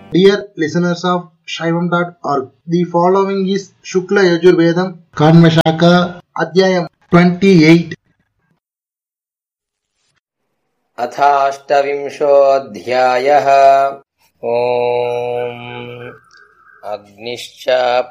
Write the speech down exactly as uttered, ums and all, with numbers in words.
Dear listeners of Shaivam dot org, the following is Shukla Yajurvedam Kanvashaka Adhyayam twenty-eight. अथाष्टविंशोऽध्यायः। ॐ अग्निश्च